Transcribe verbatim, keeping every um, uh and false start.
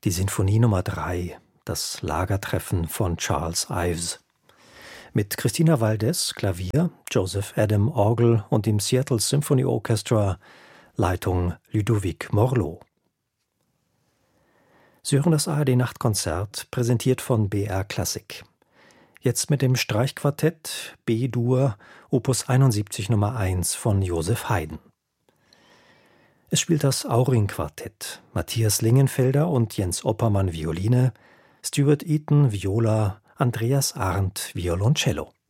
Die Sinfonie Nummer drei, das Lagertreffen von Charles Ives. Mit Christina Valdez, Klavier, Joseph Adam, Orgel und dem Seattle Symphony Orchestra, Leitung Ludovic Morlot. Sie hören das A R D-Nachtkonzert, präsentiert von B R Klassik. Jetzt mit dem Streichquartett B-Dur, Opus einundsiebzig Nummer eins von Joseph Haydn. Es spielt das Auring-Quartett, Matthias Lingenfelder und Jens Oppermann Violine, Stuart Eaton Viola, Andreas Arndt Violoncello.